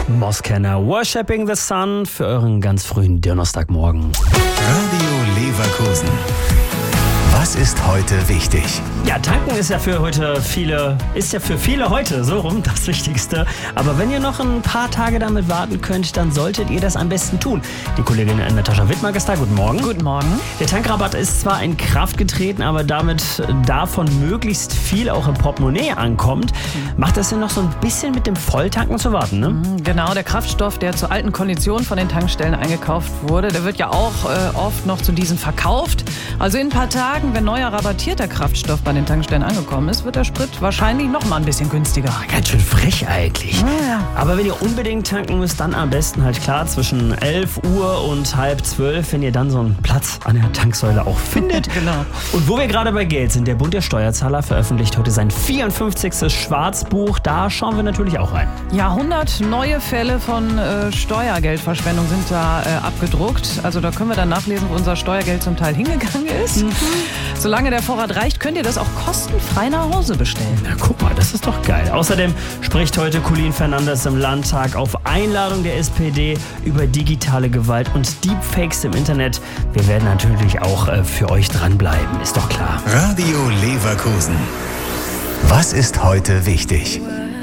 Moskenner, Worshipping the Sun für euren ganz frühen Donnerstagmorgen. Radio Leverkusen. Was ist heute wichtig? Ja, tanken ist ja für viele heute so rum das Wichtigste. Aber wenn ihr noch ein paar Tage damit warten könnt, dann solltet ihr das am besten tun. Die Kollegin Natascha Wittmer ist da. Guten Morgen. Guten Morgen. Der Tankrabatt ist zwar in Kraft getreten, aber damit davon möglichst viel auch im Portemonnaie ankommt, macht das ja noch so ein bisschen mit dem Volltanken zu warten, ne? Genau, der Kraftstoff, der zu alten Konditionen von den Tankstellen eingekauft wurde, der wird ja auch oft noch zu diesen verkauft. Also in ein paar Tagen, wenn neuer rabattierter Kraftstoff bei den Tankstellen angekommen ist, wird der Sprit wahrscheinlich noch mal ein bisschen günstiger. Ganz schön frech eigentlich. Ja. Aber wenn ihr unbedingt tanken müsst, dann am besten halt klar zwischen 11 Uhr und 11:30, wenn ihr dann so einen Platz an der Tanksäule auch findet. Genau. Und wo wir gerade bei Geld sind, der Bund der Steuerzahler veröffentlicht heute sein 54. Schwarzbuch. Da schauen wir natürlich auch rein. Ja, 100 neue Fälle von Steuergeldverschwendung sind da abgedruckt. Also da können wir dann nachlesen, wo unser Steuergeld zum Teil hingegangen ist. Solange der Vorrat reicht, könnt ihr das auch kostenfrei nach Hause bestellen. Na guck mal, das ist doch geil. Außerdem spricht heute Colin Fernandes im Landtag auf Einladung der SPD über digitale Gewalt und Deepfakes im Internet. Wir werden natürlich auch für euch dranbleiben, ist doch klar. Radio Leverkusen. Was ist heute wichtig?